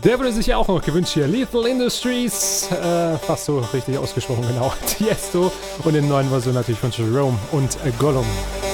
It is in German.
Der wurde sich ja auch noch gewünscht hier. Lethal Industries, fast so richtig ausgesprochen, genau. Tiesto und in der neuen Version natürlich von Jerome und Gollum.